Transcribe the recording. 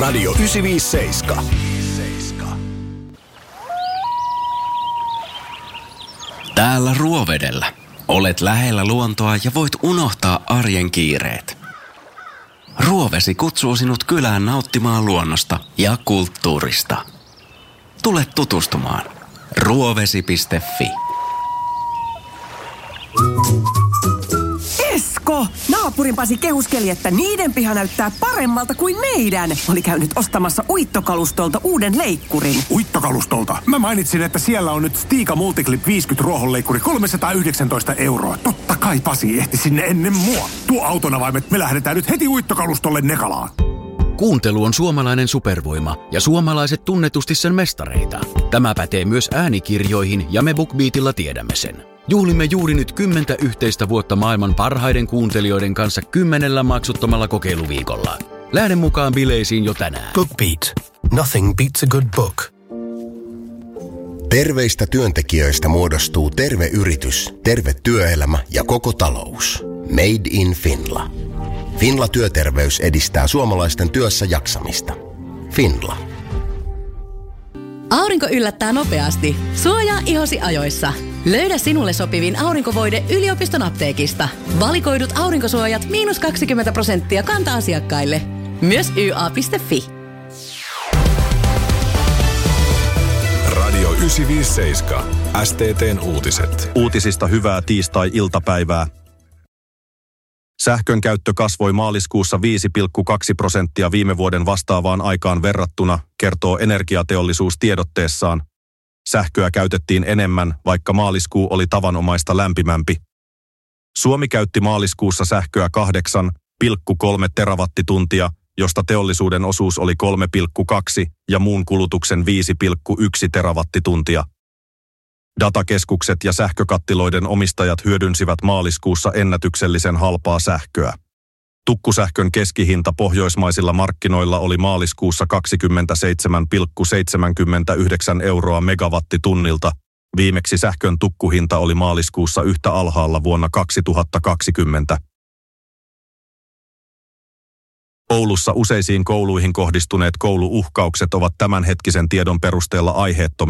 Radio 957. Täällä Ruovedellä. Olet lähellä luontoa ja voit unohtaa arjen kiireet. Ruovesi kutsuu sinut kylään nauttimaan luonnosta ja kulttuurista. Tule tutustumaan. Ruovesi.fi. Esko! Naapurin Pasi kehuskeli, että niiden piha näyttää paremmalta kuin meidän. Oli käynyt ostamassa uittokalustolta uuden leikkurin. Uittokalustolta? Mä mainitsin, että siellä on nyt Stiga Multiclip 50 ruohonleikkuri 319 €. Totta kai Pasi ehti sinne ennen mua. Tuo autonavaimet, me lähdetään nyt heti uittokalustolle Nekalaan. Kuuntelu on suomalainen supervoima ja suomalaiset tunnetusti sen mestareita. Tämä pätee myös äänikirjoihin ja me BookBeatilla tiedämme sen. Juhlimme juuri nyt 10 yhteistä vuotta maailman parhaiden kuuntelijoiden kanssa 10 maksuttomalla kokeiluviikolla. Lähde mukaan bileisiin jo tänään. BookBeat. Nothing beats a good book. Terveistä työntekijöistä muodostuu terve yritys, terve työelämä ja koko talous. Made in Finla. Finla Työterveys edistää suomalaisten työssä jaksamista. Finla. Aurinko yllättää nopeasti. Suojaa ihosi ajoissa. Löydä sinulle sopivin aurinkovoide yliopiston apteekista. Valikoidut aurinkosuojat -20% kanta-asiakkaille. Myös YA.fi. Radio 957. STT:n uutiset. Uutisista hyvää tiistai-iltapäivää. Sähkön käyttö kasvoi maaliskuussa 5,2% viime vuoden vastaavaan aikaan verrattuna, kertoo energiateollisuus tiedotteessaan. Sähköä käytettiin enemmän, vaikka maaliskuu oli tavanomaista lämpimämpi. Suomi käytti maaliskuussa sähköä 8,3 terawattituntia, josta teollisuuden osuus oli 3,2 ja muun kulutuksen 5,1 terawattituntia. Datakeskukset ja sähkökattiloiden omistajat hyödynsivät maaliskuussa ennätyksellisen halpaa sähköä. Tukkusähkön keskihinta pohjoismaisilla markkinoilla oli maaliskuussa 27,79 € megawattitunnilta. Viimeksi sähkön tukkuhinta oli maaliskuussa yhtä alhaalla vuonna 2020. Oulussa useisiin kouluihin kohdistuneet kouluuhkaukset ovat tämänhetkisen tiedon perusteella aiheettomia.